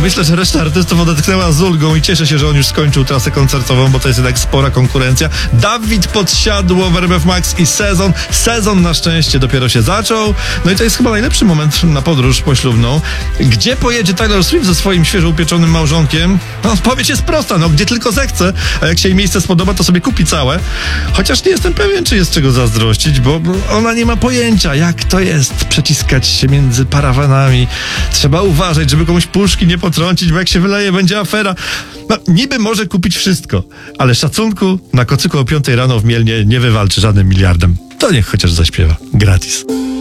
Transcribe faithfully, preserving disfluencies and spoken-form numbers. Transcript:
Myślę, że reszta artystów odetchnęła z ulgą i cieszę się, że on już skończył trasę koncertową, bo to jest jednak spora konkurencja. Dawid Podsiadło w R M F Max i sezon. Sezon na szczęście dopiero się zaczął. No i to jest chyba najlepszy moment na podróż poślubną. Gdzie pojedzie Taylor Swift ze swoim świeżo upieczonym małżonkiem? No, odpowiedź jest prosta, no gdzie tylko zechce, a jak się jej miejsce spodoba, to sobie kupi całe. Chociaż nie jestem pewien, czy jest czego zazdrościć, bo ona nie ma pojęcia, jak to jest przeciskać się między parawanami. Trzeba uważać, żeby komuś puszki nie potrącić, bo jak się wyleje, będzie afera. No, niby może kupić wszystko, ale szacunku na kocyku o piątej rano w Mielnie nie wywalczy żadnym miliardem. To niech chociaż zaśpiewa. Gratis.